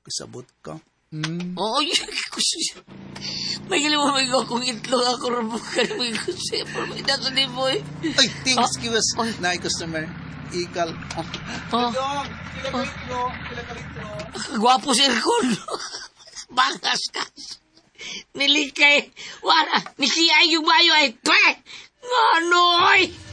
Kasabot ka. Ay, kusi. May giliwa may ko kung itlog ako rubukan mo kusi. Pero may dato ni boy. Ay, thanks, kiwas. Na customer. Ikal. Gwapo si Erkon. Bangas ka. Nilikay. Wala. Nisiyay yung bayo ay. Twe! Nganoy!